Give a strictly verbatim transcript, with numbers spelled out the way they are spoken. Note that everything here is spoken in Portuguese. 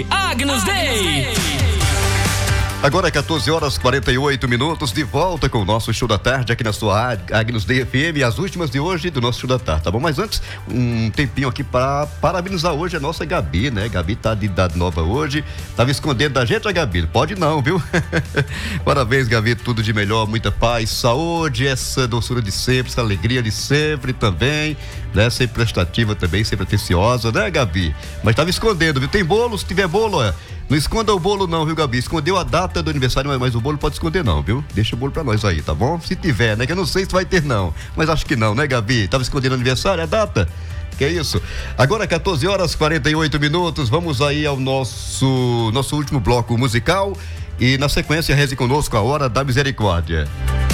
Agnus Day. Agora quatorze horas e quarenta e oito minutos, de volta com o nosso show da tarde aqui na sua Agnus Day F M, as últimas de hoje do nosso show da tarde, tá bom? Mas antes, um tempinho aqui para parabenizar hoje a nossa Gabi, né? Gabi tá de idade nova hoje, tava escondendo da gente a Gabi, pode não, viu? Parabéns, Gabi, tudo de melhor, muita paz, saúde, essa doçura de sempre, essa alegria de sempre também, né? Sempre prestativa também, sempre atenciosa, né, Gabi? Mas tava escondendo, viu? Tem bolo? Se tiver bolo, é. Não esconda o bolo não, viu, Gabi? Escondeu a data do aniversário, mas, mas o bolo pode esconder não, viu? Deixa o bolo pra nós aí, tá bom? Se tiver, né? Que eu não sei se vai ter não, mas acho que não, né, Gabi? Tava escondendo o aniversário, a data? Que é isso? Agora quatorze horas e quarenta e oito minutos, vamos aí ao nosso, nosso último bloco musical e na sequência reze conosco a Hora da Misericórdia.